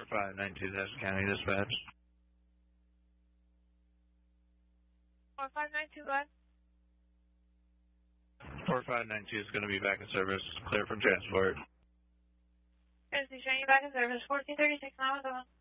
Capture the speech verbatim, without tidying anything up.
five nine two, Madison County Dispatch. four five nine two, go ahead. four five nine two is going to be back in service, clear from transport. Is he showing you back in service? fourteen thirty-six, now, go on.